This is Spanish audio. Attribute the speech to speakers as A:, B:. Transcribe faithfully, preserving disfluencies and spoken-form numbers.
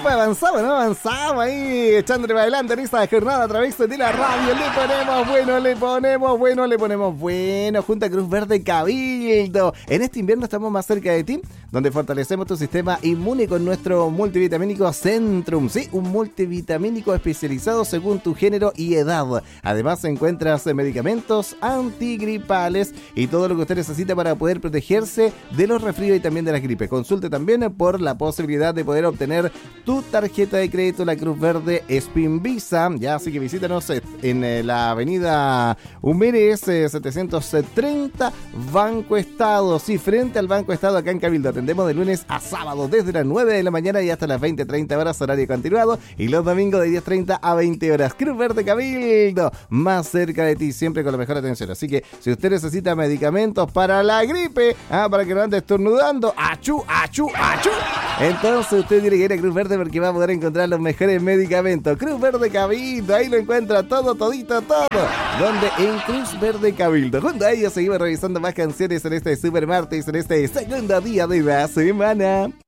A: pues avanzamos, ¿no? Avanzamos ahí, echándole para adelante en esta jornada a través de la radio. Le ponemos bueno, le ponemos bueno, le ponemos bueno. Junta Cruz Verde Cabildo. En este invierno estamos más cerca de ti, donde fortalecemos tu sistema inmune con nuestro multivitamínico Centrum. Sí, un multivitamínico especializado según tu género y edad. Además, encuentras medicamentos antigripales y todo lo que usted necesita para poder protegerse de los resfríos y también de las gripes. Consulte también por la posibilidad de poder obtener tu tarjeta de crédito La Cruz Verde Spin Visa. Ya, así que visítanos en la avenida Humérez setecientos treinta, Banco Estado. Sí, frente al Banco Estado acá en Cabildo. Atendemos de lunes a sábado desde las nueve de la mañana y hasta las veinte treinta horas, horario continuado. Y los domingos de diez treinta a veinte horas. Cruz Verde Cabildo, más cerca de ti, siempre con la mejor atención. Así que si usted necesita medicamentos para la gripe, ah, para que no ande estornudando, achú, achú, achú, entonces usted tiene que ir a Cruz Verde porque va a poder encontrar los mejores medicamentos. Cruz Verde Cabildo, ahí lo encuentra todo, todito, todo. Donde en Cruz Verde Cabildo. Junto a ellos seguimos revisando más canciones en este Super Martes, en este segundo día de la semana.